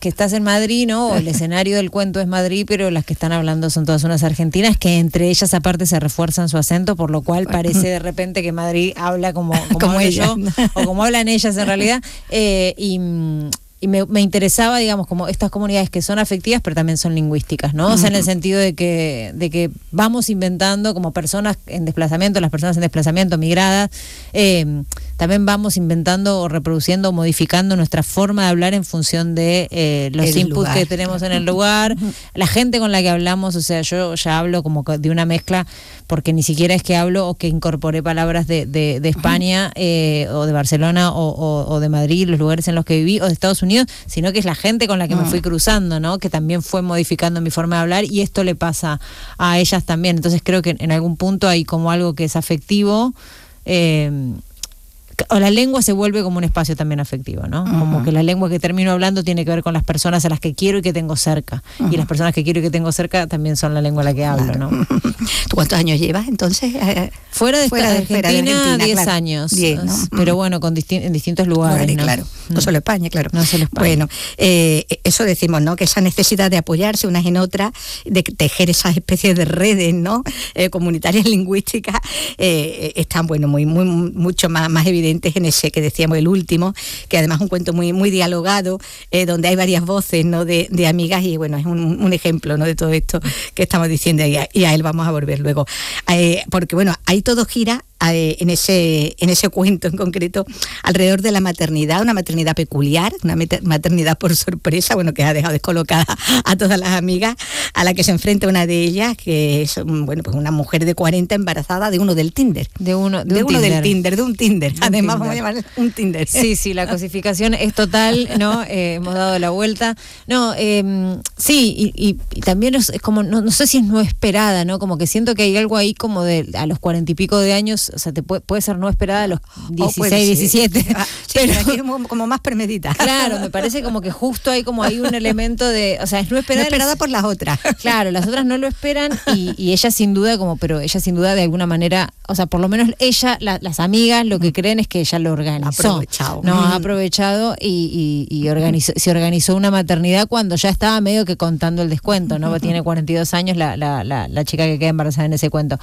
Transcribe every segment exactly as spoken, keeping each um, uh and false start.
que estás en Madrid, ¿no? El escenario del cuento es Madrid, pero las que están hablando son todas unas argentinas que entre ellas aparte se refuerzan su acento, por lo cual parece de repente que Madrid habla como, como, como ella, yo, o como hablan ellas en realidad. Eh, y... Y me, me interesaba, digamos, como estas comunidades que son afectivas, pero también son lingüísticas, ¿no? O sea, en el sentido de que, de que vamos inventando como personas en desplazamiento, las personas en desplazamiento, migradas, eh, también vamos inventando o reproduciendo o modificando nuestra forma de hablar en función de eh, los el inputs lugar. que tenemos en el lugar, la gente con la que hablamos. O sea, yo ya hablo como de una mezcla, porque ni siquiera es que hablo o que incorporé palabras de, de, de España eh, o de Barcelona o, o, o de Madrid, los lugares en los que viví, o de Estados Unidos, sino que es la gente con la que me fui cruzando, ¿no? Que también fue modificando mi forma de hablar, y esto le pasa a ellas también. Entonces creo que en algún punto hay como algo que es afectivo, eh, o la lengua se vuelve como un espacio también afectivo, ¿no? Uh-huh. Como que la lengua que termino hablando tiene que ver con las personas a las que quiero y que tengo cerca. Uh-huh. Y las personas que quiero y que tengo cerca también son la lengua a la que hablo, claro. ¿no? ¿Tú cuántos años llevas entonces? Fuera de, fuera de, de Argentina, diez claro. años. diez, ¿no? Pero bueno, con disti- en distintos lugares, vale, ¿no? Claro, no solo España, claro. No solo España. Bueno, eh, eso decimos, ¿no? Que esa necesidad de apoyarse unas en otras, de tejer esas especies de redes, ¿no? Eh, comunitarias lingüísticas, eh, están, bueno, muy, muy, mucho más, más evidentes en ese que decíamos, el último, que además es un cuento muy, muy dialogado, eh, donde hay varias voces, ¿no? De, de amigas, y bueno, es un, un ejemplo, ¿no? De todo esto que estamos diciendo, y a, y a él vamos a volver luego. Eh, porque bueno, ahí todo gira en ese en ese cuento en concreto alrededor de la maternidad, una maternidad peculiar, una maternidad por sorpresa, bueno, que ha dejado descolocada a todas las amigas, a la que se enfrenta una de ellas, que es, bueno, pues una mujer de cuarenta embarazada de uno del Tinder. De uno, de de un uno Tinder. del Tinder, de un Tinder. De un Además, Tinder. vamos a llamarle un Tinder. Sí, sí, la cosificación es total, ¿no? Eh, hemos dado la vuelta. No, eh, sí, y, y, y también es, es como, no, no sé si es no esperada, ¿no? Como que siento que hay algo ahí como de a los cuarenta y pico de años, o sea, te puede, puede ser no esperada a los dieciséis, diecisiete. Ah, sí, pero aquí es como, como más premeditada. Claro, me parece como que justo hay como hay un elemento de, o sea, es no esperada. No esperada por las otras. Claro, las otras no lo esperan, y, y ella sin duda como, pero ella sin duda de alguna manera, o sea, por lo menos ella, la, las amigas lo que creen es que ella lo organizó. Aprovechado. No, ha aprovechado y, y, y organizó, se organizó una maternidad cuando ya estaba medio que contando el descuento, ¿no? Tiene cuarenta y dos años la, la, la, la chica que queda embarazada en ese cuento.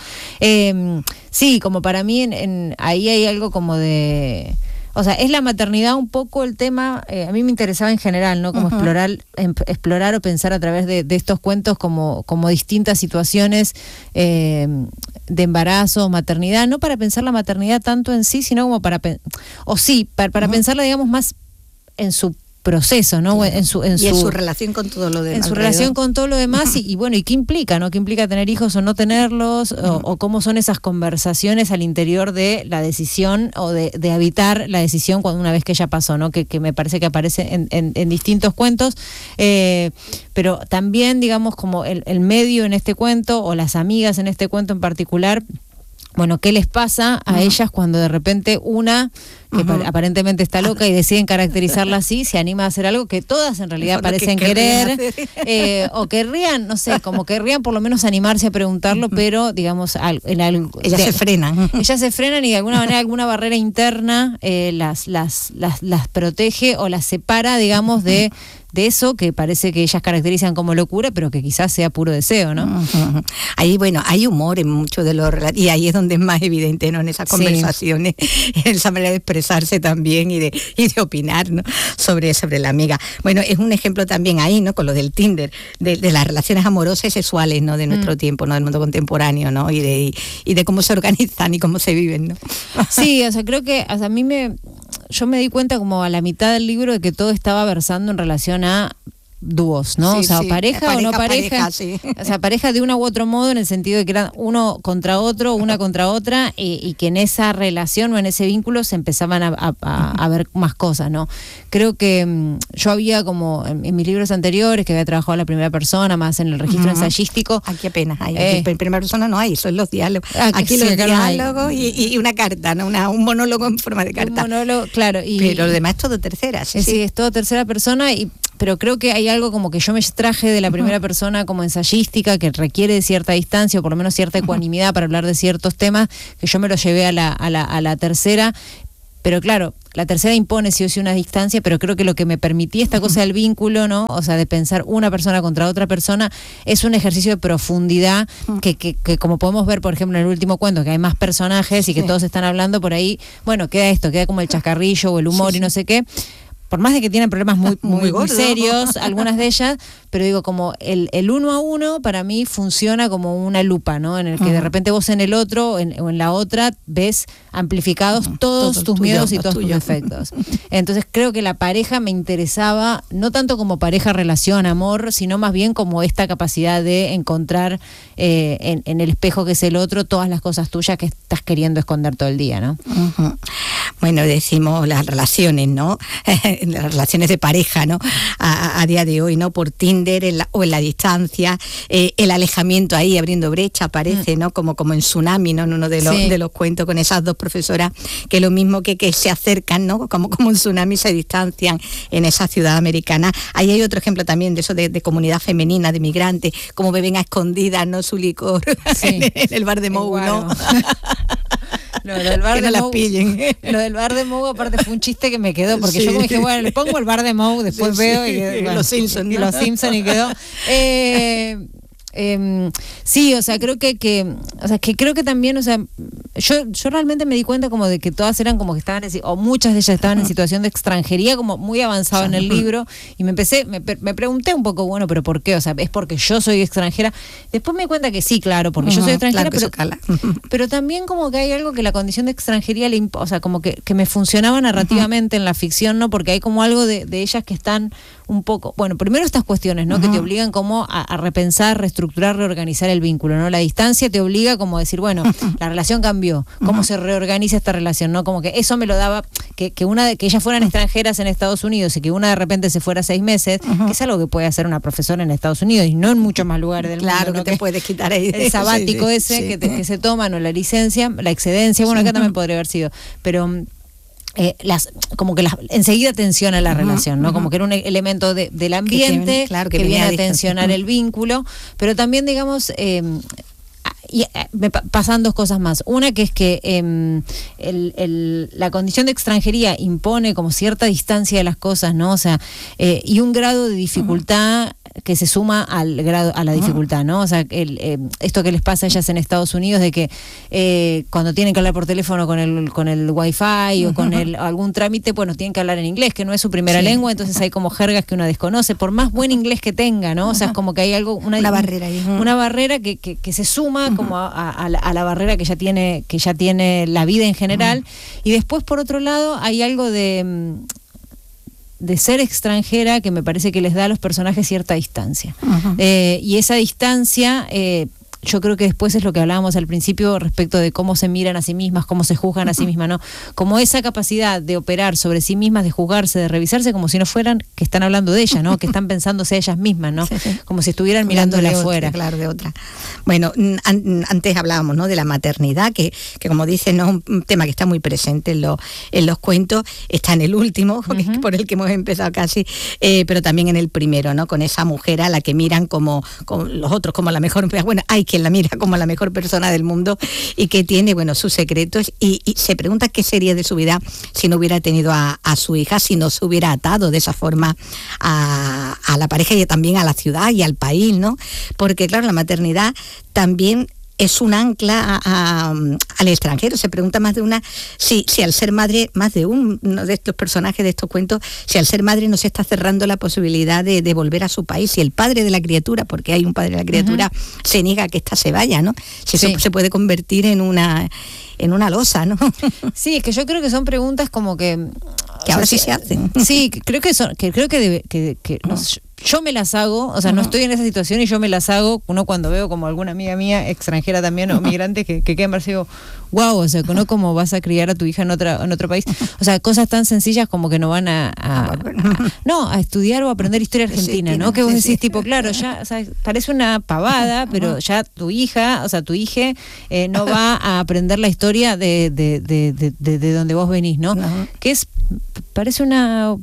Eh, sí, como para mí en, en, ahí hay algo como de... O sea, es la maternidad un poco el tema, eh, a mí me interesaba en general, ¿no? Como uh-huh. explorar em, explorar o pensar a través de, de estos cuentos como, como distintas situaciones eh, de embarazo, maternidad, no para pensar la maternidad tanto en sí, sino como para, o sí, para, para uh-huh. pensarla, digamos, más en su proceso, ¿no? Claro. En su, en y su, en su relación con todo lo demás. En su alrededor. relación con todo lo demás, y, y bueno, ¿y qué implica, no? ¿Qué implica tener hijos o no tenerlos? O, o cómo son esas conversaciones al interior de la decisión, o de, de habitar la decisión cuando una vez que ya pasó, ¿no? Que, que me parece que aparece en, en, en distintos cuentos, eh, pero también, digamos, como el, el medio en este cuento, o las amigas en este cuento en particular. Bueno, ¿qué les pasa a uh-huh. ellas cuando de repente una, que uh-huh. aparentemente está loca y deciden caracterizarla así, se anima a hacer algo que todas en realidad parecen que querer, eh, o querrían, no sé, como querrían por lo menos animarse a preguntarlo, uh-huh. pero digamos, al, el, al, ellas de, se frenan. Ellas se frenan y de alguna manera alguna barrera interna eh, las, las, las, las protege o las separa, digamos, de... de eso que parece que ellas caracterizan como locura, pero que quizás sea puro deseo, ¿no? Uh-huh. Ahí, bueno, hay humor en mucho de lo relativo, y ahí es donde es más evidente, ¿no? En esas conversaciones, sí. En esa manera de expresarse también y de, y de opinar, ¿no? Sobre, sobre la amiga. Bueno, es un ejemplo también ahí, ¿no? Con lo del Tinder, de, de las relaciones amorosas y sexuales, ¿no? De nuestro mm. tiempo, ¿no? Del mundo contemporáneo, ¿no? Y de, y, y de cómo se organizan y cómo se viven, ¿no? Sí, o sea, creo que o sea, a mí me... Yo me di cuenta como a la mitad del libro de que todo estaba versando en relación a dúos, ¿no? Sí, o sea, sí. pareja, pareja o no pareja, pareja sí. O sea, pareja de una u otro modo, en el sentido de que eran uno contra otro, una contra otra, y, y que en esa relación o en ese vínculo se empezaban a, a, a, a ver más cosas, ¿no? Creo que um, yo había como, en, en mis libros anteriores, que había trabajado en la primera persona, más en el registro uh-huh. ensayístico. Aquí apenas hay, eh, en primera persona no hay, son los diálogos. Ah, aquí sí, los acá diálogos no y, y una carta, ¿no? Una, un monólogo en forma de carta. Un monólogo, claro. Y, pero lo demás es todo tercera, sí, sí, sí. es todo tercera persona, y pero creo que hay algo como que yo me traje de la primera uh-huh. persona como ensayística, que requiere de cierta distancia, o por lo menos cierta ecuanimidad uh-huh. para hablar de ciertos temas, que yo me lo llevé a la, a la, a la tercera, pero claro, la tercera impone sí o sí una distancia, pero creo que lo que me permitía esta cosa del vínculo, ¿no? O sea, de pensar una persona contra otra persona, es un ejercicio de profundidad que, que, que como podemos ver, por ejemplo, en el último cuento, que hay más personajes y que sí. todos están hablando por ahí, bueno, queda esto, queda como el chascarrillo o el humor sí, y no sé qué. Por más de que tienen problemas muy, muy, muy, muy serios, algunas de ellas, pero digo, como el, el uno a uno para mí funciona como una lupa, ¿no? En el que uh-huh. de repente vos en el otro o en, o en la otra ves amplificados uh-huh. todos Todo tus tuyo, miedos y todos tuyo. tus defectos. Entonces creo que la pareja me interesaba, no tanto como pareja, relación, amor, sino más bien como esta capacidad de encontrar eh, en, en el espejo que es el otro todas las cosas tuyas que estás queriendo esconder todo el día, ¿no? Uh-huh. Bueno, decimos las relaciones, ¿no? Las relaciones de pareja, ¿no? A, a día de hoy, ¿no? Por Tinder en la, o en la distancia, eh, el alejamiento ahí abriendo brecha aparece, ¿no? Como, como en Tsunami, ¿no? En uno de los, sí. de los cuentos con esas dos profesoras, que lo mismo que, que se acercan, ¿no? Como, como en Tsunami se distancian en esa ciudad americana. Ahí hay otro ejemplo también de eso de, de comunidad femenina, de migrantes, como beben a escondidas, ¿no? Su licor sí. en, en el bar de Mou, ¿no? Lo del bar que de no Mou, las pillen. Lo del bar de Mou aparte fue un chiste que me quedó, porque sí. yo como dije, bueno, le pongo el bar de Mou, después sí, veo sí. y bueno, los Simpsons, ¿no? y los Simpsons y quedó. Eh, eh, sí, o sea, creo que, que, o sea, que creo que también, o sea, yo, yo realmente me di cuenta como de que todas eran como que estaban, en, o muchas de ellas estaban en situación de extranjería, como muy avanzado en el libro, y me empecé, me, me pregunté un poco, bueno, pero ¿por qué? O sea, ¿es porque yo soy extranjera? Después me di cuenta que sí, claro, porque uh-huh, yo soy extranjera, claro pero, pero también como que hay algo que la condición de extranjería le imp- o sea, como que, que me funcionaba narrativamente uh-huh. en la ficción, ¿no? Porque hay como algo de, de ellas que están un poco, bueno, primero estas cuestiones, ¿no? Uh-huh. Que te obligan como a, a repensar, reestructurar, reorganizar el vínculo, ¿no? La distancia te obliga como a decir, bueno, uh-huh. la relación cambió, ¿cómo uh-huh. se reorganiza esta relación, ¿no? Como que eso me lo daba, que, que una de, que ellas fueran extranjeras en Estados Unidos y que una de repente se fuera seis meses, uh-huh. que es algo que puede hacer una profesora en Estados Unidos y no en muchos más lugares del claro, mundo. Claro, que te puedes quitar ahí. El sabático sí, sí, ese sí. Que, te, que se toman, o la licencia, la excedencia, bueno, acá uh-huh. también podría haber sido, pero... Eh, las como que las, enseguida tensiona la uh-huh, relación, ¿no? Uh-huh. Como que era un elemento de, del ambiente que, que, claro, que, que viene a tensionar uh-huh. el vínculo, pero también, digamos, eh, y eh, me pasan dos cosas más. Una que es que eh, el, el, la condición de extranjería impone como cierta distancia de las cosas, ¿no? O sea, eh, y un grado de dificultad uh-huh. que se suma al grado a la dificultad, ¿no? O sea, el, eh, esto que les pasa a ellas en Estados Unidos de que eh, cuando tienen que hablar por teléfono con el con el wifi o con el algún trámite, bueno, tienen que hablar en inglés, que no es su primera sí. lengua, entonces hay como jergas que uno desconoce, por más buen inglés que tenga, ¿no? O sea, es como que hay algo, una, una barrera ahí. Una barrera que, que, que se suma uh-huh. como a, a, a, la, a la barrera que ya tiene, que ya tiene la vida en general, uh-huh. y después por otro lado hay algo de de ser extranjera que me parece que les da a los personajes cierta distancia. Uh-huh. Eh, y esa distancia, eh, yo creo que después es lo que hablábamos al principio respecto de cómo se miran a sí mismas, cómo se juzgan uh-huh. a sí mismas, ¿no? Como esa capacidad de operar sobre sí mismas, de juzgarse, de revisarse como si no fueran que están hablando de ellas, ¿no? Que están pensándose ellas mismas, ¿no? Sí, sí. Como si estuvieran mirándola afuera. Claro, de otra. Bueno, an- antes hablábamos, ¿no? De la maternidad, que, que como dices, no es un tema que está muy presente en, lo, en los cuentos, está en el último, uh-huh. por el que hemos empezado casi, eh, pero también en el primero, ¿no? Con esa mujer a la que miran como, como los otros, como la mejor, bueno, hay quien la mira como la mejor persona del mundo y que tiene, bueno, sus secretos y, y se pregunta qué sería de su vida si no hubiera tenido a, a su hija, si no se hubiera atado de esa forma a, a la pareja y también a la ciudad y al país, ¿no? Porque claro, la maternidad también es un ancla a, a, al extranjero. Se pregunta más de una si, si al ser madre, más de uno de estos personajes de estos cuentos, si al ser madre no se está cerrando la posibilidad de, de volver a su país, si el padre de la criatura, porque hay un padre de la criatura, uh-huh. se niega a que ésta se vaya, ¿no? Si sí. eso se puede convertir en una en una losa, ¿no? Sí, es que yo creo que son preguntas como que que ahora sí se hacen. Sí, creo que son, que creo que, debe, que, que no sé, yo me las hago, o sea, uh-huh. no estoy en esa situación y yo me las hago, uno cuando veo como alguna amiga mía extranjera también o migrante que, que quedan digo, wow, o sea, ¿no? Cómo vas a criar a tu hija en otra en otro país, o sea, cosas tan sencillas como que no van a, a, a no, a estudiar o a aprender historia argentina, sí, ¿no? Que vos decís, sí, tipo, claro, ya, o sea, parece una pavada, pero ya tu hija, o sea, tu hija eh, no va a aprender la historia de, de, de, de, de, de donde vos venís, ¿no? Uh-huh. Que es, parece una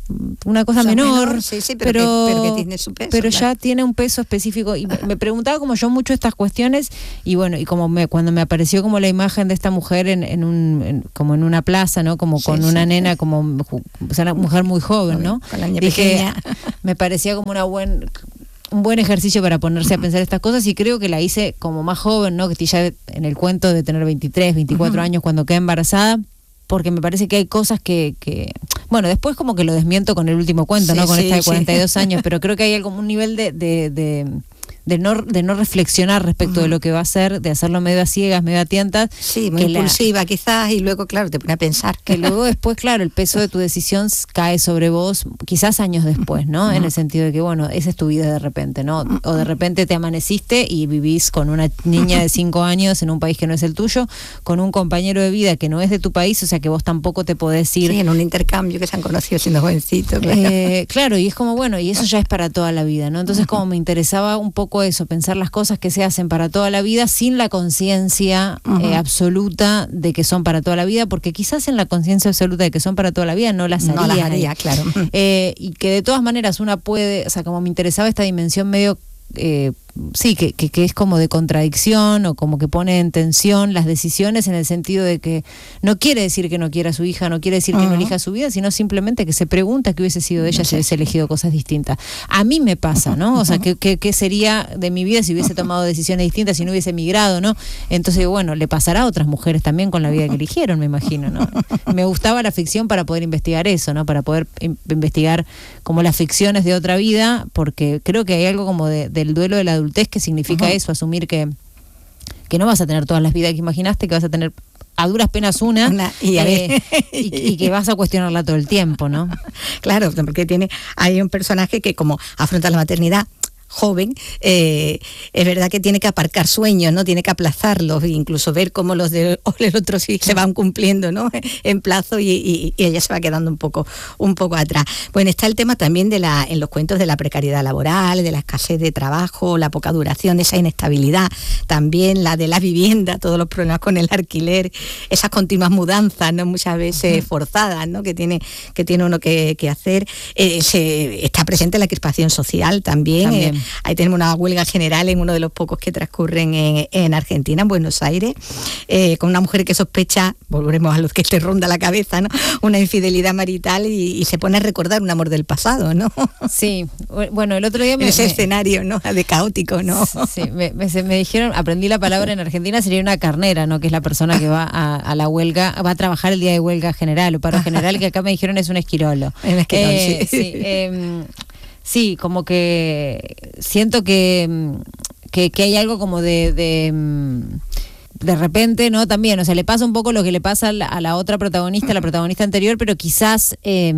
una cosa o sea, menor, menor sí, sí, pero, pero, que, pero que tiene su peso, pero claro. ya tiene un peso específico. Y me, me preguntaba como yo mucho estas cuestiones, y bueno, y como me, cuando me apareció como la imagen de esta mujer en, en un, en, como en una plaza, ¿no? Como con sí, una sí. nena, como, o sea, una mujer muy joven, ¿no? Con la niña Dije, pequeña. Me parecía como una buena... un buen ejercicio para ponerse a pensar estas cosas, y creo que la hice como más joven, ¿no? Que ya en el cuento de tener veintitrés, veinticuatro uh-huh. años cuando quedé embarazada, porque me parece que hay cosas que, que... Bueno, después como que lo desmiento con el último cuento, sí, ¿no? Con sí, esta de cuarenta y dos sí. años, pero creo que hay como un nivel de... de, de de no de no reflexionar respecto uh-huh. de lo que va a hacer, de hacerlo medio a ciegas, medio a tientas. Sí, muy impulsiva la, quizás, y luego, claro, te pone a pensar. Que luego después, claro, el peso de tu decisión cae sobre vos, quizás años después, ¿no? Uh-huh. En el sentido de que, bueno, esa es tu vida de repente, ¿no? Uh-huh. O de repente te amaneciste y vivís con una niña de cinco años en un país que no es el tuyo, con un compañero de vida que no es de tu país, o sea que vos tampoco te podés ir... Sí, en un intercambio que se han conocido siendo jovencitos. Claro. Eh, claro, y es como, bueno, y eso ya es para toda la vida, ¿no? Entonces, uh-huh. como me interesaba un poco eso, pensar las cosas que se hacen para toda la vida sin la conciencia uh-huh. eh, absoluta de que son para toda la vida, porque quizás en la conciencia absoluta de que son para toda la vida no las haría. No las haría, claro. Eh, y que de todas maneras una puede, o sea, como me interesaba esta dimensión medio... Eh, sí, que, que, que es como de contradicción, o como que pone en tensión las decisiones, en el sentido de que no quiere decir que no quiera a su hija, no quiere decir uh-huh. que no elija su vida, sino simplemente que se pregunta qué hubiese sido de ella no sé. si hubiese elegido cosas distintas. A mí me pasa, ¿no? O sea, ¿qué, qué, qué sería de mi vida si hubiese tomado decisiones distintas, si no hubiese emigrado, ¿no? Entonces, bueno, le pasará a otras mujeres también con la vida que eligieron, me imagino, ¿no? Me gustaba la ficción para poder investigar eso, ¿no? Para poder in- investigar como las ficciones de otra vida, porque creo que hay algo como de, del duelo de la adultez que significa uh-huh. eso, asumir que, que no vas a tener todas las vidas que imaginaste, que vas a tener a duras penas una, una y, eh, y, y que vas a cuestionarla todo el tiempo, ¿no? Claro, porque tiene hay un personaje que como afronta la maternidad joven, eh, es verdad que tiene que aparcar sueños, ¿no? Tiene que aplazarlos, e incluso ver cómo los del otro sí se van cumpliendo, ¿no? En plazo, y, y, y ella se va quedando un poco, un poco atrás. Bueno, está el tema también de la, en los cuentos de la precariedad laboral, de la escasez de trabajo, la poca duración, esa inestabilidad, también la de la vivienda, todos los problemas con el alquiler, esas continuas mudanzas, ¿no? Muchas veces forzadas, ¿no? Que tiene, que tiene uno que, que hacer. Eh, se, está presente la crispación social también. también. Eh, Ahí tenemos una huelga general en uno de los pocos que transcurren en, en Argentina, en Buenos Aires, eh, con una mujer que sospecha, volveremos a lo que te ronda la cabeza, ¿no? Una infidelidad marital, y, y se pone a recordar un amor del pasado, ¿no? Sí, bueno, el otro día me... En ese me, escenario, ¿no? De caótico, ¿no? Sí, me, me, me dijeron, aprendí la palabra en Argentina, sería una carnera, ¿no? Que es la persona que va a, a la huelga, va a trabajar el día de huelga general o paro general, que acá me dijeron es un esquirolo. Un esquirolo, eh, sí. sí eh, Sí, como que siento que, que, que hay algo como de, de, de repente, ¿no? También, o sea, le pasa un poco lo que le pasa a la, a la otra protagonista, a la protagonista anterior, pero quizás... Eh,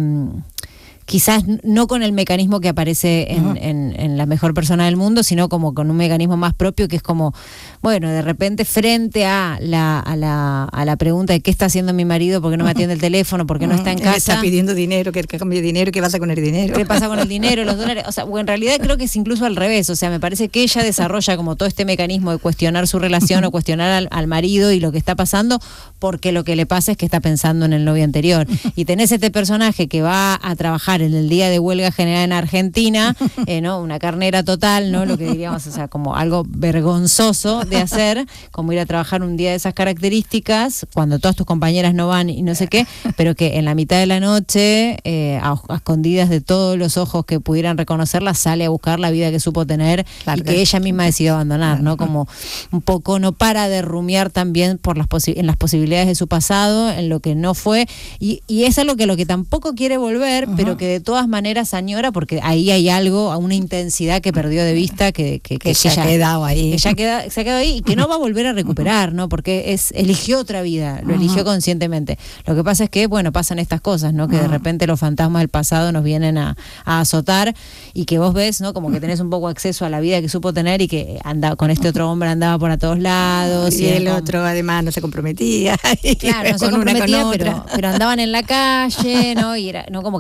quizás no con el mecanismo que aparece en, uh-huh. en, en La mejor persona del mundo, sino como con un mecanismo más propio, que es como, bueno, de repente frente a la, a la, a la pregunta de qué está haciendo mi marido, por qué no me atiende el teléfono, por qué no está en casa. Está pidiendo dinero, que cambie dinero, ¿qué pasa con el dinero? ¿Qué pasa con el dinero, los dólares? O sea, en realidad creo que es incluso al revés, o sea, me parece que ella desarrolla como todo este mecanismo de cuestionar su relación o cuestionar al, al marido y lo que está pasando, porque lo que le pasa es que está pensando en el novio anterior. Y tenés este personaje que va a trabajar en el día de huelga general en Argentina, eh, ¿no? Una carnera total, ¿no? Lo que diríamos, o sea, como algo vergonzoso de hacer, como ir a trabajar un día de esas características, cuando todas tus compañeras no van y no sé qué, pero que en la mitad de la noche, eh, a, a escondidas de todos los ojos que pudieran reconocerla, sale a buscar la vida que supo tener, claro, y que ella misma decidió abandonar, ¿no? Como un poco no para de rumiar también por las posi- en las posibilidades de su pasado, en lo que no fue, y, y es algo que lo que tampoco quiere volver, uh-huh. pero que de todas maneras añora, porque ahí hay algo, una intensidad que perdió de vista, que, que, que, que se ya, ha quedado ahí. Que ya queda, se ha quedado ahí y que no va a volver a recuperar, ¿no? Porque es eligió otra vida, lo eligió uh-huh. conscientemente. Lo que pasa es que, bueno, pasan estas cosas, ¿no? Que uh-huh. de repente los fantasmas del pasado nos vienen a, a azotar, y que vos ves, ¿no? Como que tenés un poco acceso a la vida que supo tener, y que andaba con este otro hombre, andaba por a todos lados. Y, y el como... otro además no se comprometía. Claro, no se comprometía, pero, pero andaban en la calle, ¿no? Y era, no, como que tenía,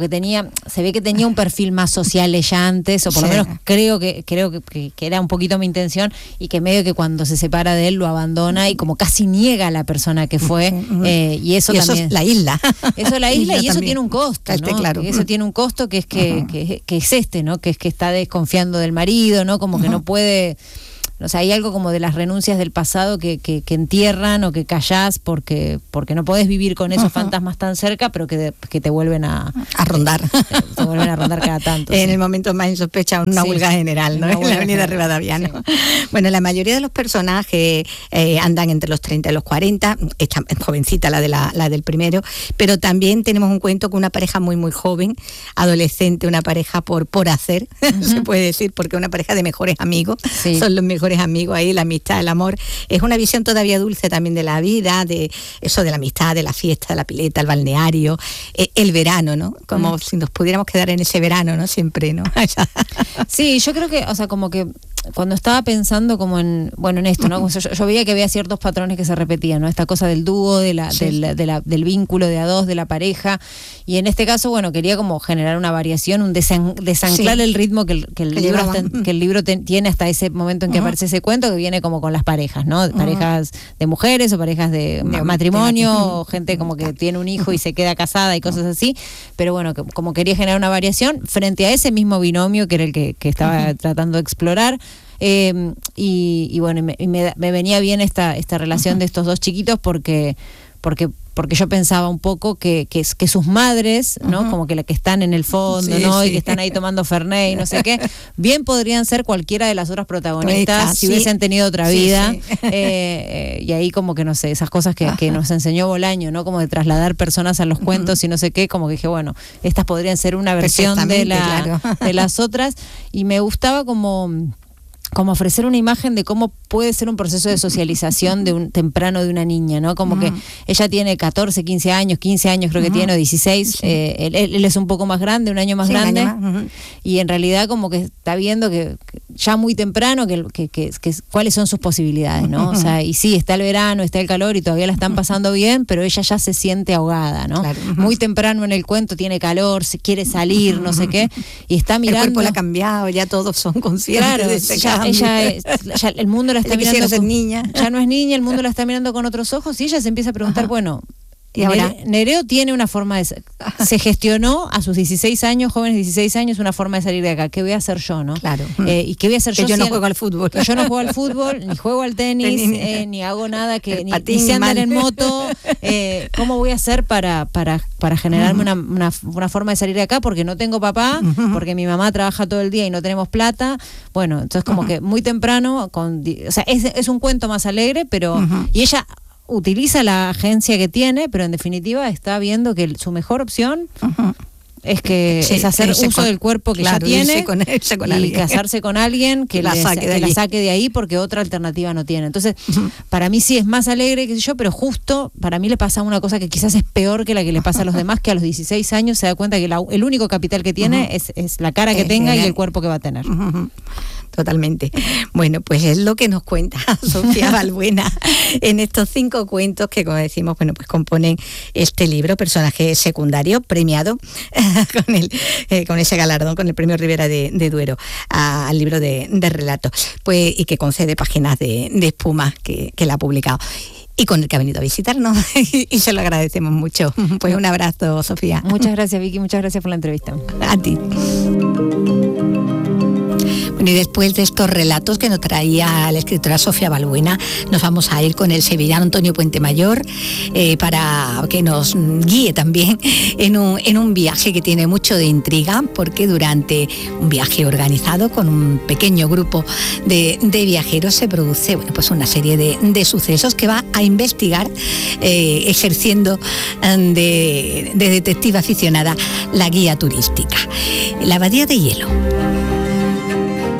se ve que tenía un perfil más social ella antes, o por sí. lo menos creo que creo que, que, que era un poquito mi intención, y que medio que cuando se separa de él lo abandona y como casi niega a la persona que fue, uh-huh. eh, y eso y también... Eso es la isla. Eso es la isla, y eso también tiene un costo, ¿no? Claro. Eso tiene un costo que es que, uh-huh. que, que es este, ¿no? Que es que está desconfiando del marido, ¿no? Como uh-huh. que no puede... O sea, hay algo como de las renuncias del pasado que, que, que entierran o que callás porque porque no podés vivir con esos uh-huh. fantasmas tan cerca, pero que, de, que te vuelven a... A rondar. Te, te vuelven a rondar cada tanto. En sí. el momento más insospecha, una sí. huelga general, ¿no? En la avenida Rivadavia, ¿no? Sí. Bueno, la mayoría de los personajes eh, andan entre los treinta y los cuarenta, esta jovencita la, de la, la del primero, pero también tenemos un cuento con una pareja muy, muy joven, adolescente, una pareja por, por hacer, uh-huh. se puede decir, porque una pareja de mejores amigos, sí. son los mejores amigos ahí, la amistad, el amor. Es una visión todavía dulce también de la vida, de eso de la amistad, de la fiesta, de la pileta, el balneario, eh, el verano, ¿no? Como mm. si nos pudiéramos quedar en ese verano, ¿no? Siempre, ¿no? Sí, yo creo que, o sea, como que cuando estaba pensando como en, bueno, en esto, ¿no? Yo, yo veía que había ciertos patrones que se repetían, ¿no? Esta cosa del dúo, de la, sí. del, de la, del vínculo de a dos, de la pareja, y en este caso, bueno, quería como generar una variación, un desan, desanclar sí. el ritmo que el, que el, que libro, hasta, que el libro ten, tiene hasta ese momento en que uh-huh. aparece ese cuento, que viene como con las parejas, ¿no? Uh-huh. Parejas de mujeres o parejas de, de matrimonio, uh-huh. o gente como que tiene un hijo y se queda casada y cosas así, pero bueno, que, como quería generar una variación frente a ese mismo binomio que era el que, que estaba uh-huh. tratando de explorar. Eh, y, y bueno, me, me, me venía bien esta, esta relación uh-huh. de estos dos chiquitos porque, porque, porque yo pensaba un poco que, que, que sus madres, ¿no? Uh-huh. Como que la que están en el fondo, sí, ¿no? Sí. Y que están ahí tomando Fernet y no sé qué, bien podrían ser cualquiera de las otras protagonistas Rica, si sí. hubiesen tenido otra vida. Sí, sí. Eh, eh, y ahí como que no sé, esas cosas que, que nos enseñó Bolaño, ¿no? Como de trasladar personas a los cuentos uh-huh. y no sé qué, como que dije, bueno, estas podrían ser una versión de, la, claro. de las otras, y me gustaba como... como ofrecer una imagen de cómo puede ser un proceso de socialización de un temprano de una niña, ¿no? Como uh-huh. que ella tiene catorce, quince años, quince años creo que uh-huh. tiene, o dieciséis, sí. eh, él, él es un poco más grande, un año más sí, grande, año más. Uh-huh. y en realidad como que está viendo que, que ya muy temprano que, que, que, que cuáles son sus posibilidades, ¿no? Uh-huh. O sea, y sí, está el verano, está el calor y todavía la están pasando bien, pero ella ya se siente ahogada, ¿no? Claro. Uh-huh. Muy temprano en el cuento tiene calor, se quiere salir, uh-huh. no sé qué, y está mirando... El cuerpo le ha cambiado, ya todos son conscientes claro, de ese ya, ella es, ya el mundo la está mirando ser con, niña. ya no es niña, el mundo la está mirando con otros ojos y ella se empieza a preguntar, Ajá. bueno, y ahora Nereo tiene una forma de se gestionó a sus dieciséis años, jóvenes dieciséis años, una forma de salir de acá. ¿Qué voy a hacer yo, no? Claro. Eh, y qué voy a hacer que yo? yo no si juego al fútbol. Que yo no juego al fútbol, ni juego al tenis, eh, ni hago nada que ni, ni sé andar en moto. Eh, ¿Cómo voy a hacer para para para generarme uh-huh. una, una una forma de salir de acá? Porque no tengo papá, uh-huh. porque mi mamá trabaja todo el día y no tenemos plata. Bueno, entonces como uh-huh. que muy temprano, con, o sea, es es un cuento más alegre, pero uh-huh. y ella utiliza la agencia que tiene, pero en definitiva está viendo que su mejor opción uh-huh. es que sí, es hacer uso con, del cuerpo que claro, ya tiene con, con y alguien. casarse con alguien que, la, les, saque que la saque de ahí, porque otra alternativa no tiene. Entonces, uh-huh. para mí sí es más alegre, qué sé yo, pero justo para mí le pasa una cosa que quizás es peor que la que le pasa a los demás, que a los dieciséis años se da cuenta que la, el único capital que tiene uh-huh. es, es la cara que eh, tenga eh, y el cuerpo que va a tener. Uh-huh. Totalmente. Bueno, pues es lo que nos cuenta Sofía Balbuena en estos cinco cuentos que, como decimos, bueno, pues componen este libro, personaje secundario premiado con el eh, con ese galardón, con el premio Ribera de, de Duero a, al libro de, de relatos, pues, y que concede Páginas de, de Espuma, que, que la ha publicado. Y con el que ha venido a visitarnos y, y se lo agradecemos mucho. Pues un abrazo, Sofía. Muchas gracias, Vicky, muchas gracias por la entrevista. A ti. Bueno, y después de estos relatos que nos traía la escritora Sofía Balbuena, nos vamos a ir con el sevillano Antonio Puentemayor eh, para que nos guíe también en un, en un viaje que tiene mucho de intriga, porque durante un viaje organizado con un pequeño grupo de, de viajeros se produce bueno, pues una serie de, de sucesos que va a investigar, eh, ejerciendo de, de detective aficionada la guía turística. La Abadía de Hielo.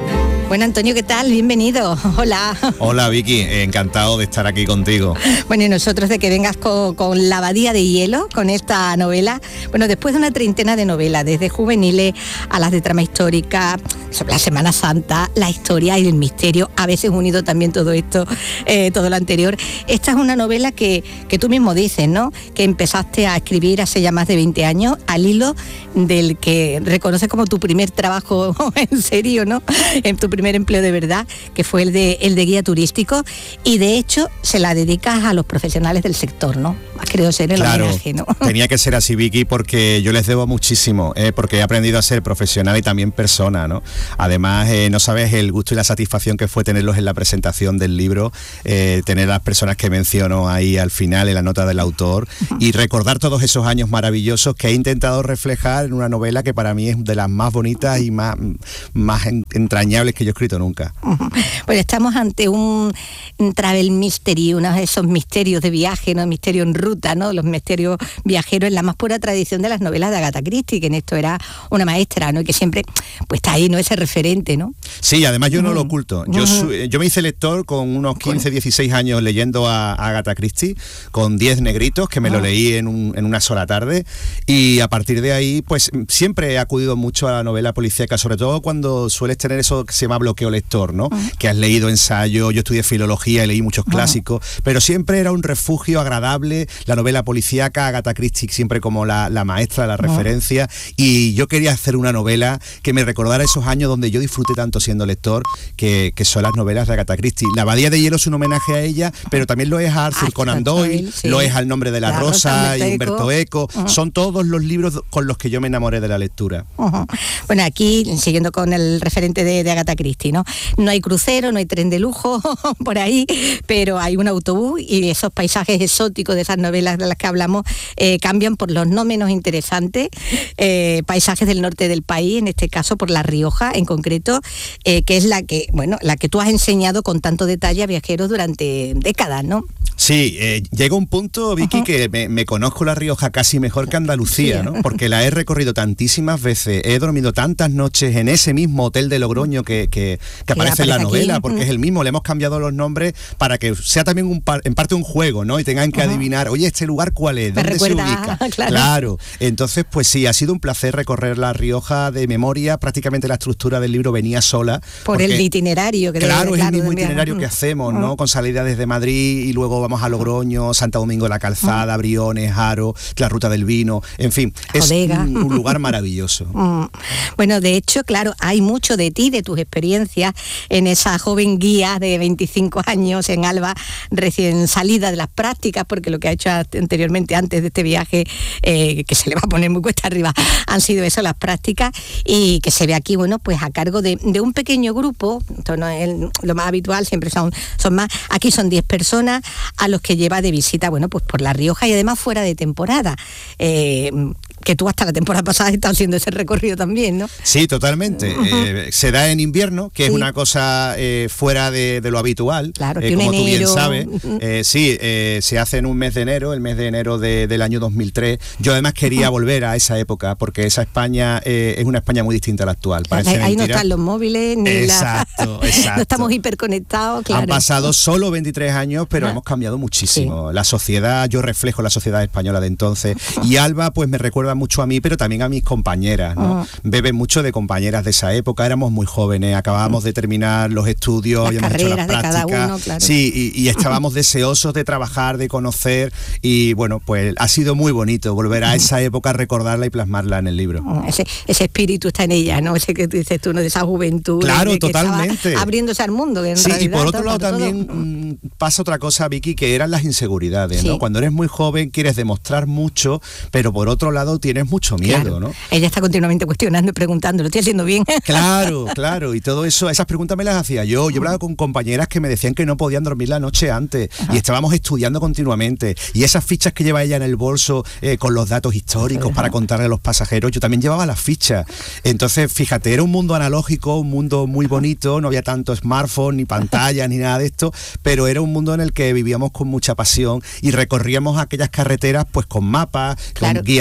Bueno, Antonio, ¿qué tal? Bienvenido. Hola. Hola, Vicky. Encantado de estar aquí contigo. Bueno, y nosotros de que vengas con, con La Abadía de Hielo, con esta novela. Bueno, después de una treintena de novelas, desde juveniles a las de trama histórica, sobre la Semana Santa, la historia y el misterio, a veces unido también todo esto, eh, todo lo anterior. Esta es una novela que, que tú mismo dices, ¿no? Que empezaste a escribir hace ya más de veinte años, al hilo del que reconoces como tu primer trabajo en serio, ¿no? En tu primer empleo de verdad, que fue el de, el de guía turístico, y de hecho se la dedicas a los profesionales del sector, ¿no? Has querido ser el claro, homenaje, ¿no? Tenía que ser así, Vicky, porque yo les debo muchísimo, eh, porque he aprendido a ser profesional y también persona, ¿no? Además, eh, no sabes el gusto y la satisfacción que fue tenerlos en la presentación del libro, eh, tener a las personas que menciono ahí al final en la nota del autor y recordar todos esos años maravillosos que he intentado reflejar en una novela que para mí es de las más bonitas y más, más entrañables que yo he escrito nunca. Pues estamos ante un travel mystery, uno de esos misterios de viaje, ¿no? Misterio en ruta, ¿no? Los misterios viajeros en la más pura tradición de las novelas de Agatha Christie, que en esto era una maestra, ¿no? Y que siempre pues está ahí, ¿no? Ese referente, ¿no? Sí, además yo no lo oculto. Yo, su, yo me hice lector con unos quince, dieciséis años leyendo a, a Agatha Christie, con diez negritos, que me lo leí en, un, en una sola tarde, y a partir de ahí pues siempre he acudido mucho a la novela policíaca, sobre todo cuando sueles tener eso que se llama bloqueo lector, ¿no? Uh-huh. Que has leído ensayo, yo estudié filología y leí muchos clásicos, uh-huh. pero siempre era un refugio agradable, la novela policíaca, Agatha Christie siempre como la, la maestra, la uh-huh. referencia, y yo quería hacer una novela que me recordara esos años donde yo disfruté tanto siendo lector, que, que son las novelas de Agatha Christie. La Abadía de Hielo es un homenaje a ella, pero también lo es a Arthur ah, Conan Doyle, sí. lo es al Nombre de la, la Rosa, Rosa y Humberto Eco, uh-huh. son todos los libros con los que yo me enamoré de la lectura. Uh-huh. Bueno, aquí, siguiendo con el referente de, de Agatha Christie, ¿no? No hay crucero, no hay tren de lujo por ahí, pero hay un autobús y esos paisajes exóticos de esas novelas de las que hablamos eh, cambian por los no menos interesantes eh, paisajes del norte del país, en este caso por La Rioja en concreto, eh, que es la que, bueno, la que tú has enseñado con tanto detalle a viajeros durante décadas, ¿no? Sí, eh, llega un punto, Vicky, uh-huh. que me, me conozco La Rioja casi mejor que Andalucía, sí. ¿no? Porque la he recorrido tantísimas veces, he dormido tantas noches en ese mismo hotel de Logroño que, que, que aparece en la novela, aquí. Porque uh-huh. es el mismo, le hemos cambiado los nombres para que sea también un par, en parte un juego, ¿no? Y tengan que uh-huh. adivinar, oye, ¿este lugar cuál es? ¿Dónde recuerda, se ubica? Claro. claro. Entonces, pues sí, ha sido un placer recorrer La Rioja de memoria, prácticamente la estructura del libro venía sola. Por porque, el itinerario. Que claro, debe, es claro, el mismo de itinerario uh-huh. que hacemos, ¿no? Uh-huh. Con salida desde Madrid y luego vamos a Logroño, Santo Domingo de la Calzada, uh-huh. Briones, Haro, la Ruta del Vino, en fin, es un, un lugar maravilloso. Uh-huh. Bueno, de hecho, claro, hay mucho de ti, de tus experiencias en esa joven guía de veinticinco años en Alba, recién salida de las prácticas, porque lo que ha hecho anteriormente, antes de este viaje, eh, que se le va a poner muy cuesta arriba, han sido eso, las prácticas, y que se ve aquí, bueno, pues a cargo de, de un pequeño grupo, esto no es el, lo más habitual, siempre son, son más, aquí son diez personas a los que lleva de visita, bueno, pues por La Rioja y además fuera de temporada. Eh, que tú hasta la temporada pasada has estado haciendo ese recorrido también, ¿no? Sí, totalmente. Uh-huh. Eh, se da en invierno, que sí. es una cosa eh, fuera de, de lo habitual, claro, eh, que como enero. tú bien sabes. Eh, sí, eh, se hace en un mes de enero, el mes de enero de, del año dos mil tres. Yo además quería uh-huh. volver a esa época, porque esa España eh, es una España muy distinta a la actual. Parece ahí mentira. No están los móviles, ni exacto, la... exacto. No estamos hiperconectados, claro. Han pasado solo veintitrés años, pero uh-huh. hemos cambiado muchísimo. Sí. La sociedad, yo reflejo la sociedad española de entonces. Uh-huh. Y Alba, pues me recuerda mucho a mí, pero también a mis compañeras, ¿no? Uh-huh. Beben mucho de compañeras de esa época, éramos muy jóvenes, acabábamos uh-huh. de terminar los estudios, las habíamos hecho las prácticas, de cada uno, claro. sí, y, y estábamos deseosos de trabajar, de conocer, y bueno, pues ha sido muy bonito volver a uh-huh. esa época, recordarla y plasmarla en el libro. Uh-huh. Ese, ese espíritu está en ella, ¿no? Ese que tú dices tú, ¿no? De esa juventud. Claro, de, totalmente. Abriéndose al mundo. En sí, realidad, y por otro todo, lado todo, también todo. Mmm, pasa otra cosa, Vicky, que eran las inseguridades, sí. ¿no? Cuando eres muy joven quieres demostrar mucho, pero por otro lado tienes mucho miedo, claro. ¿no? Ella está continuamente cuestionando y preguntando, ¿lo estoy haciendo bien? Claro, claro, y todo eso, esas preguntas me las hacía yo. Yo hablaba con compañeras que me decían que no podían dormir la noche antes. Ajá. Y estábamos estudiando continuamente. Y esas fichas que lleva ella en el bolso eh, con los datos históricos Ajá. para contarle a los pasajeros, yo también llevaba las fichas. Entonces, fíjate, era un mundo analógico, un mundo muy bonito, no había tanto smartphone, ni pantalla, ni nada de esto, pero era un mundo en el que vivíamos con mucha pasión y recorríamos aquellas carreteras pues con mapas, claro. con guías de viaje.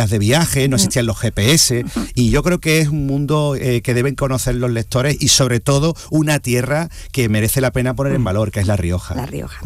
viajes, no existían los G P S, y yo creo que es un mundo eh, que deben conocer los lectores y sobre todo una tierra que merece la pena poner en valor, que es La Rioja. La Rioja.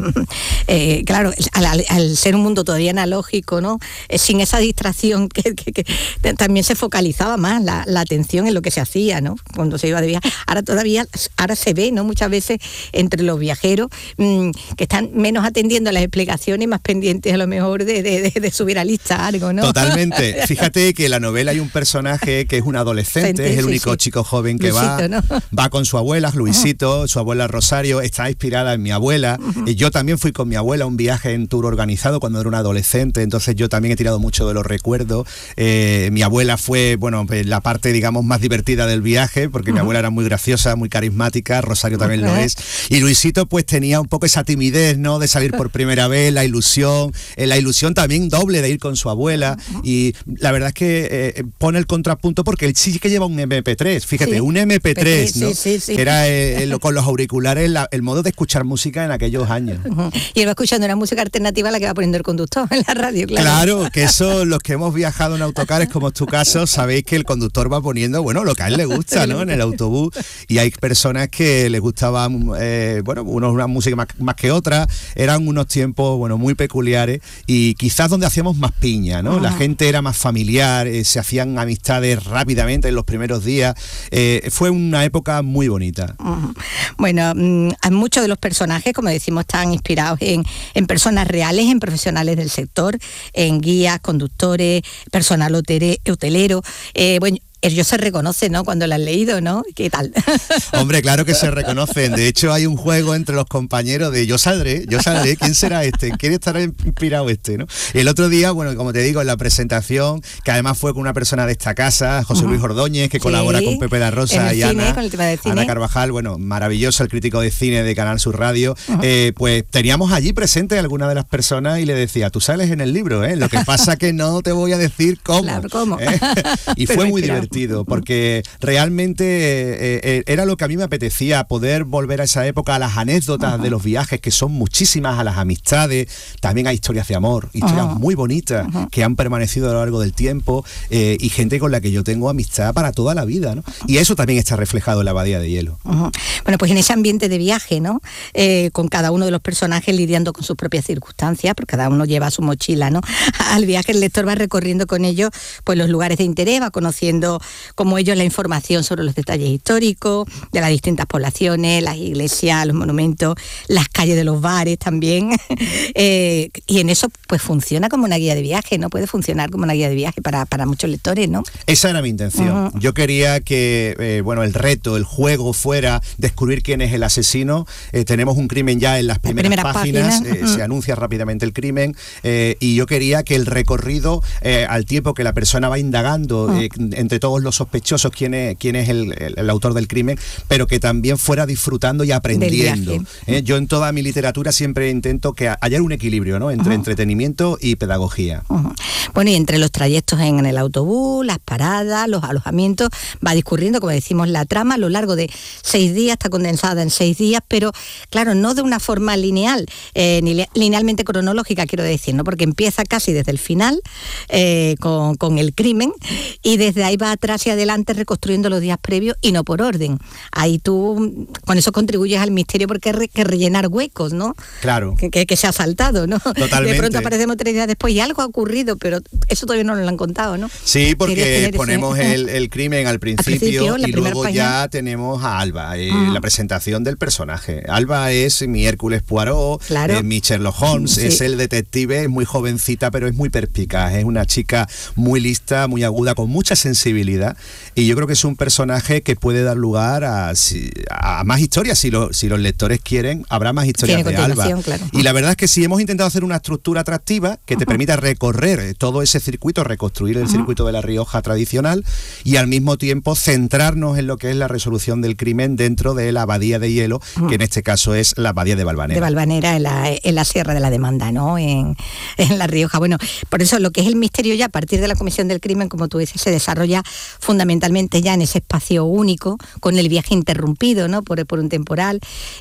Eh, claro, al, al, al ser un mundo todavía analógico, ¿no? Eh, sin esa distracción que, que, que también se focalizaba más la, la atención en lo que se hacía, ¿no? Cuando se iba de viaje. Ahora todavía, ahora se ve, ¿no? Muchas veces entre los viajeros mmm, que están menos atendiendo a las explicaciones y más pendientes a lo mejor de, de, de, de subir a lista algo, ¿no? Totalmente. Fíjate que en la novela hay un personaje que es un adolescente, es el único sí, sí. chico joven que Luisito, va, ¿no? va con su abuela, Luisito, uh-huh. su abuela Rosario, está inspirada en mi abuela. Uh-huh. Y yo también fui con mi abuela a un viaje en tour organizado cuando era un adolescente, entonces yo también he tirado mucho de los recuerdos. Eh, mi abuela fue, bueno, la parte, digamos, más divertida del viaje, porque uh-huh. mi abuela era muy graciosa, muy carismática, Rosario también uh-huh. lo es. Y Luisito pues tenía un poco esa timidez, ¿no? De salir por primera vez, la ilusión, eh, la ilusión también doble de ir con su abuela. Uh-huh. Y la verdad es que eh, pone el contrapunto porque él sí que lleva un eme pe tres, fíjate, sí. un eme pe tres, ¿no? Sí, sí, sí. Que era eh, el, con los auriculares la, el modo de escuchar música en aquellos años. Uh-huh. Y él va escuchando una música alternativa a la que va poniendo el conductor en la radio, claro. Claro, que eso, los que hemos viajado en autocares, como es tu caso, sabéis que el conductor va poniendo, bueno, lo que a él le gusta, ¿no? En el autobús. Y hay personas que les gustaba, eh, bueno, unos una música más, más que otra. Eran unos tiempos, bueno, muy peculiares y quizás donde hacíamos más piña, ¿no? Uh-huh. La gente era más familiar, eh, se hacían amistades rápidamente en los primeros días. Eh, fue una época muy bonita. Uh-huh. Bueno, mmm, muchos de los personajes, como decimos, están inspirados en, en personas reales, en profesionales del sector, en guías, conductores, personal hotelero. Eh, bueno, ellos se reconocen, ¿no? Cuando lo han leído, ¿no? ¿Qué tal? Hombre, claro que se reconocen. De hecho, hay un juego entre los compañeros de yo saldré, yo saldré, ¿quién será este? ¿Quién estará inspirado este, no? El otro día, bueno, como te digo, en la presentación, que además fue con una persona de esta casa, José Luis Ordóñez, que sí, colabora con Pepe da Rosa y cine, Ana, con el tema de cine. Ana Carvajal, bueno, maravilloso, el crítico de cine de Canal Sur Radio. Uh-huh. Eh, pues teníamos allí presente a alguna de las personas y le decía, tú sales en el libro, ¿eh? Lo que pasa que no te voy a decir cómo. Claro, ¿cómo? ¿Eh? Y fue muy divertido. Porque realmente eh, eh, era lo que a mí me apetecía, poder volver a esa época, a las anécdotas uh-huh. de los viajes, que son muchísimas, a las amistades, también hay historias de amor, historias uh-huh. muy bonitas uh-huh. que han permanecido a lo largo del tiempo eh, y gente con la que yo tengo amistad para toda la vida, ¿no? Y eso también está reflejado en La Abadía de Hielo. Uh-huh. Bueno, pues en ese ambiente de viaje, ¿no? Eh, con cada uno de los personajes lidiando con sus propias circunstancias, porque cada uno lleva su mochila, ¿no? Al viaje el lector va recorriendo con ellos pues los lugares de interés, va conociendo como ellos la información sobre los detalles históricos de las distintas poblaciones, las iglesias, los monumentos, las calles de los bares también. eh, y en eso pues funciona como una guía de viaje, ¿no? Puede funcionar como una guía de viaje para, para muchos lectores, ¿no? Esa era mi intención. Uh-huh. Yo quería que, eh, bueno, el reto, el juego fuera descubrir quién es el asesino. Eh, tenemos un crimen ya en las primeras, las primeras páginas, páginas. Eh, uh-huh. se anuncia rápidamente el crimen eh, y yo quería que el recorrido, eh, al tiempo que la persona va indagando uh-huh. eh, entre todos los sospechosos quién es, quién es el, el, el autor del crimen, pero que también fuera disfrutando y aprendiendo. ¿eh? Yo en toda mi literatura siempre intento que haya un equilibrio, ¿no? Entre uh-huh. entretenimiento y pedagogía. Uh-huh. Bueno, y entre los trayectos en, en el autobús, las paradas, los alojamientos, va discurriendo, como decimos, la trama a lo largo de seis días, está condensada en seis días, pero claro, no de una forma lineal, eh, ni linealmente cronológica, quiero decir, ¿no? Porque empieza casi desde el final eh, con, con el crimen y desde ahí va atrás y adelante reconstruyendo los días previos y no por orden. Ahí tú con eso contribuyes al misterio porque hay que rellenar huecos, ¿no? Claro. Que, que, que se ha saltado, ¿no? Totalmente. De pronto aparecemos tres días después y algo ha ocurrido, pero eso todavía no nos lo han contado, ¿no? Sí, porque ponemos ese... el, el crimen al principio, al principio y luego página. Ya tenemos a Alba, eh, uh-huh. la presentación del personaje. Alba es mi Hércules Poirot, claro. eh, mi Sherlock Holmes, sí. es el detective, es muy jovencita, pero es muy perspicaz, es una chica muy lista, muy aguda, con mucha sensibilidad, y yo creo que es un personaje que puede dar lugar a, a más historias. Si, lo, si los lectores quieren, habrá más historias de Alba. Claro. Y la verdad es que sí, hemos intentado hacer una estructura atractiva que te uh-huh. permita recorrer todo ese circuito, reconstruir el uh-huh. circuito de La Rioja tradicional y al mismo tiempo centrarnos en lo que es la resolución del crimen dentro de la Abadía de Hielo, uh-huh. que en este caso es la Abadía de Valvanera. De Valvanera, en la, en la Sierra de la Demanda, ¿no? En, en La Rioja. Bueno, por eso lo que es el misterio ya a partir de la comisión del crimen, como tú dices, se desarrolla fundamentalmente ya en ese espacio único, con el viaje interrumpido, ¿no? por, por un temporal,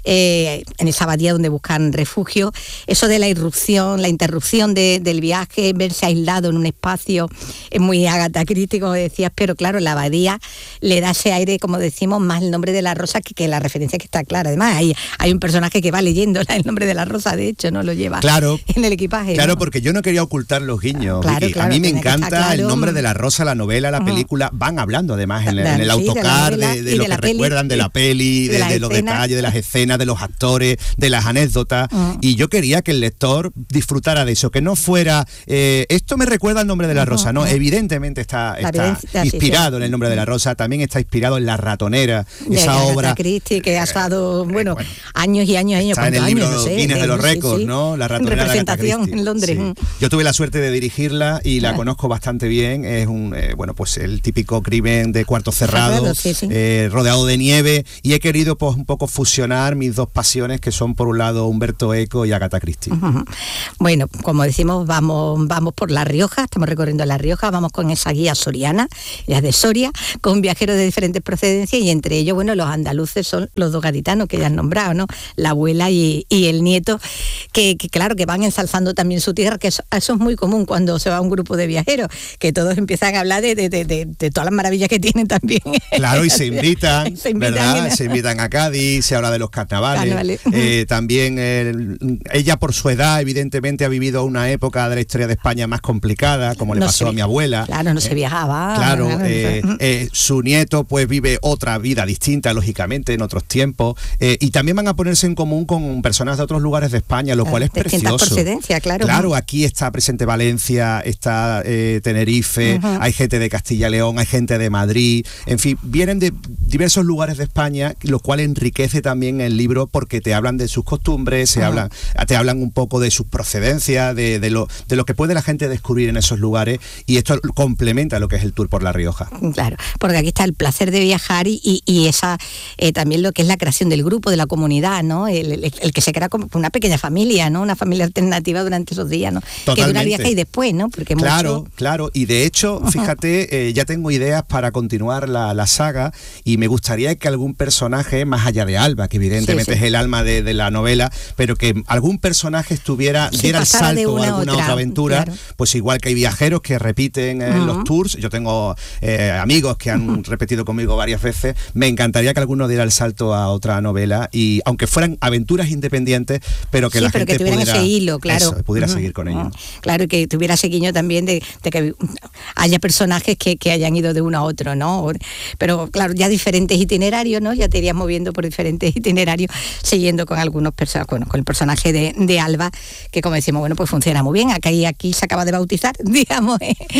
eh, en esa abadía donde buscan refugio. Eso de la irrupción, la interrupción de, del viaje, verse aislado en un espacio, es muy Agatha Christie, como decías, pero claro, la abadía le da ese aire, como decimos, más el nombre de la rosa que, que la referencia que está clara. Además, hay, hay un personaje que va leyendo el nombre de la rosa, de hecho, no lo lleva claro, en el equipaje. Claro, ¿no? porque yo no quería ocultar los guiños. Claro, claro, a mí me encanta claro. el nombre de la rosa, la novela, la película, uh-huh. van hablando además en, en el autocar, sí, de, de, de lo de que peli, recuerdan de la peli, de, de, de los detalles, de las escenas, de los actores, de las anécdotas, uh-huh. y yo quería que el lector disfrutara de eso, que no fuera, eh, esto me recuerda al nombre de la rosa, uh-huh. no, evidentemente está, está inspirado sí, sí. en el nombre de la rosa, también está inspirado en La ratonera, de esa Agatha obra. Christie, que ha estado, bueno, bueno, años y años y años. Está en el libro años, no sé, Guinness de, de los récords, sí, sí. ¿no? La ratonera de Agatha Christie. En Londres. Sí. Yo tuve la suerte de dirigirla y la ah. conozco bastante bien. Es un, eh, bueno, pues el típico crimen de cuarto cerrado, claro, sí, sí. Eh, rodeado de nieve, y he querido pues un poco fusionar mis dos pasiones, que son por un lado Humberto Eco y Agatha Christie. Uh-huh. Bueno, como decimos, vamos, vamos por La Rioja, estamos recorriendo La Rioja, vamos con esa guía soriana, ya de Soria, con viajeros de diferentes procedencias, y entre ellos, bueno, los andaluces son los dos gaditanos que ya han nombrado, ¿no? La abuela y, y el nieto, que, que claro, que van ensalzando también su tierra, que eso, eso es muy común cuando se va un grupo de viajeros, que todos empiezan a hablar de, de, de, de, de todas las maravillas que tienen también. Claro, y se invitan, se invitan ¿verdad? En... Se invitan a Cádiz, se habla de los carnavales. Carnavales. Eh, también eh, ella, por su edad, evidentemente ha vivido una época de la historia de España más complicada, como le no pasó se, a mi abuela. Claro, no eh, se viajaba. Claro, eh, eh, su nieto pues vive otra vida distinta, lógicamente, en otros tiempos, eh, y también van a ponerse en común con personas de otros lugares de España, lo cual es de precioso. Procedencia, claro. Claro, aquí está presente Valencia, está eh, Tenerife, uh-huh. hay gente de Castilla y León, hay gente de Madrid, en fin, vienen de diversos lugares de España, lo cual enriquece también el libro porque te hablan de sus costumbres, se uh-huh. hablan, te hablan un poco de sus procedencias, de, de, lo, de lo que puede la gente descubrir en esos lugares, y esto complementa lo que es el tour por La Rioja. Claro, porque aquí está el placer de viajar y, y, y esa eh, también lo que es la creación del grupo, de la comunidad, ¿no? El, el, el que se crea como una pequeña familia, ¿no? Una familia alternativa durante esos días, ¿no? Totalmente. Que dura el viaje y después, ¿no? Porque claro, mucho... claro, y de hecho, fíjate, eh, ya tengo ideas para continuar la, la saga, y me gustaría que algún personaje, más allá de Alba, que evidentemente sí, sí. es el alma de, de la novela, pero que algún personaje estuviera, sí, diera el salto a alguna otra, otra aventura, claro. Pues igual que hay viajeros que repiten en uh-huh. los tours, yo tengo eh, amigos que han uh-huh. repetido conmigo varias veces, me encantaría que alguno diera el salto a otra novela, y aunque fueran aventuras independientes, pero que sí, la pero gente que tuvieran pudiera, ese hilo, claro. Eso, pudiera uh-huh. seguir con ello. Uh-huh. Claro, que tuviera ese guiño también de, de que haya personajes que, que hayan ido de uno a otro, ¿no? Pero claro, ya diferentes itinerarios, ¿no? Ya te irías moviendo por diferentes itinerarios, siguiendo con algunos personajes, bueno, con el personaje de, de Alba, que como decimos, bueno, pues funciona muy bien. Aquí, aquí se acaba de bautizar, digamos,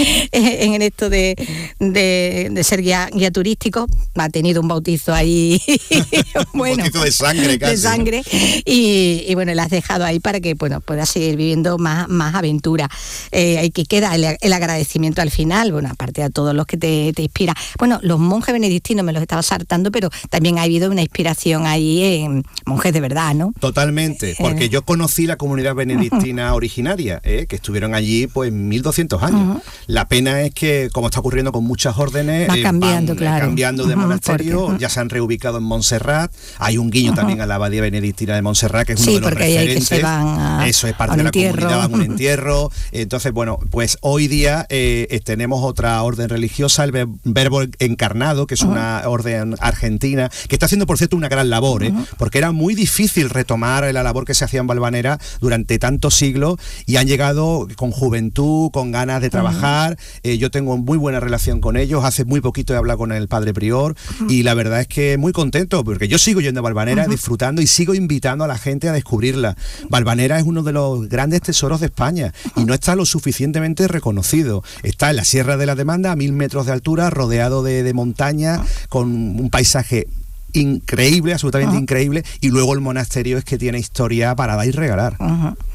en, en esto de, de, de ser guía, guía turístico. Ha tenido un bautizo ahí, bueno, un bautizo de sangre casi. De sangre, y, y bueno, la has dejado ahí para que, bueno, puedas seguir viviendo más, más aventura. Eh, hay que queda el, el agradecimiento al final, bueno, aparte de todos los que te, te inspira. Bueno, los monjes benedictinos me los estaba saltando, pero también ha habido una inspiración ahí en monjes de verdad, ¿no? Totalmente, porque eh. yo conocí la comunidad benedictina uh-huh. originaria, eh, que estuvieron allí pues mil doscientos años. Uh-huh. La pena es que, como está ocurriendo con muchas órdenes, va cambiando, van claro. cambiando de uh-huh, monasterio, porque, uh-huh. ya se han reubicado en Montserrat, hay un guiño uh-huh. también a la abadía benedictina de Montserrat, que es sí, uno de los referentes. Que se van a, eso es parte de la entierro. comunidad, van a un entierro. Entonces, bueno, pues hoy día eh, tenemos otra orden religiosa, el Verbo Encarnado, que es uh-huh. una orden argentina, que está haciendo, por cierto, una gran labor, uh-huh. ¿eh? Porque era muy difícil retomar la labor que se hacía en Valvanera durante tantos siglos, y han llegado con juventud, con ganas de trabajar. Uh-huh. Eh, yo tengo muy buena relación con ellos, hace muy poquito he hablado con el padre prior, uh-huh. y la verdad es que muy contento, porque yo sigo yendo a Valvanera, uh-huh. disfrutando, y sigo invitando a la gente a descubrirla. Valvanera es uno de los grandes tesoros de España, y no está lo suficientemente reconocido. Está en la Sierra de la Demanda, a mil metros de altura, rodeado de, de montaña, con un paisaje increíble, absolutamente uh-huh. increíble, y luego el monasterio es que tiene historia para dar y regalar. Uh-huh.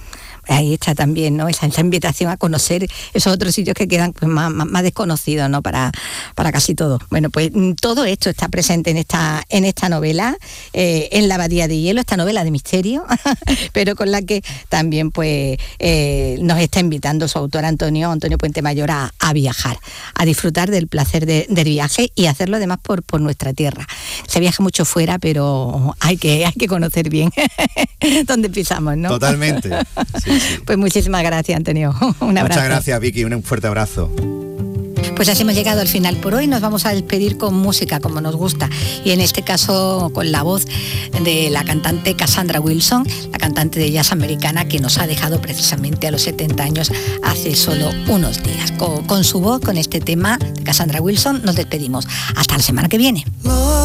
ahí está también, ¿no? Esa, esa invitación a conocer esos otros sitios que quedan pues, más, más, más desconocidos, ¿no? Para, para casi todo. Bueno, pues todo esto está presente en esta, en esta novela, eh, en La Abadía de Hielo, esta novela de misterio, pero con la que también pues eh, nos está invitando su autor Antonio, Antonio Puente Mayor a, a viajar, a disfrutar del placer de, del viaje y hacerlo además por, por nuestra tierra. Se viaja mucho fuera, pero hay que, hay que conocer bien dónde pisamos, ¿no? Totalmente. Sí, sí. Pues muchísimas gracias, Antonio. Un abrazo. Muchas gracias, Vicky. Un fuerte abrazo. Pues así hemos llegado al final por hoy. Nos vamos a despedir con música, como nos gusta. Y en este caso con la voz de la cantante Cassandra Wilson, la cantante de jazz americana que nos ha dejado precisamente a los setenta años hace solo unos días. Con, con su voz, con este tema de Cassandra Wilson, nos despedimos. Hasta la semana que viene.